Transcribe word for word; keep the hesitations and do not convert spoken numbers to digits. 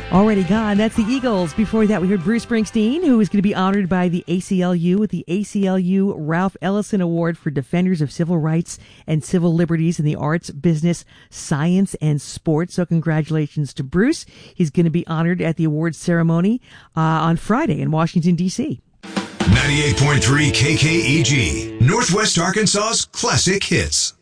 Already Gone. That's the Eagles. Before that, we heard Bruce Springsteen, who is going to be honored by the A C L U with the A C L U Ralph Ellison Award for Defenders of Civil Rights and Civil Liberties in the Arts, Business, Science, and Sports. So congratulations to Bruce. He's going to be honored at the awards ceremony uh, on Friday in Washington, D C ninety-eight point three K K E G, Northwest Arkansas's classic hits.